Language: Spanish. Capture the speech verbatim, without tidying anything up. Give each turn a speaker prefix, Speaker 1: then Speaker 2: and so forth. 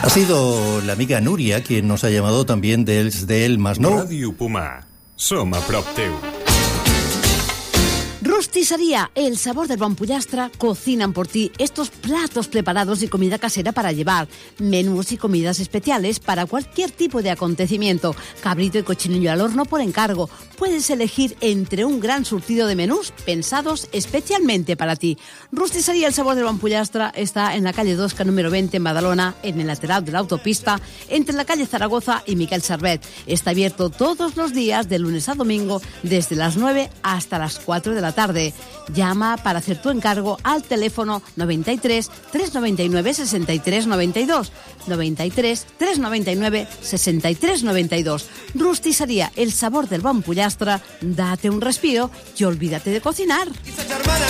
Speaker 1: Ha sido la amiga Núria quien nos ha llamado también dels del Masnou.
Speaker 2: Ràdio Pomar. Som a prop teu.
Speaker 3: Rosticería, el sabor del buen pollastre, cocinan por ti estos platos preparados y comida casera para llevar, menús y comidas especiales para cualquier tipo de acontecimiento, cabrito y cochinillo al horno por encargo. Puedes elegir entre un gran surtido de menús pensados especialmente para ti. Rosticería, el sabor del buen pollastre está en la calle Tosca número veinte en Badalona, en el lateral de la autopista, entre la calle Zaragoza y Miquel Servet. Está abierto todos los días de lunes a domingo desde las nueve hasta las cuatro de la tarde. Llama para hacer tu encargo al teléfono noventa y tres, trescientos noventa y nueve, sesenta y tres noventa y dos, noventa y tres, trescientos noventa y nueve, sesenta y tres noventa y dos. Rosticería, el sabor del bon pollastre, date un respiro y olvídate de cocinar.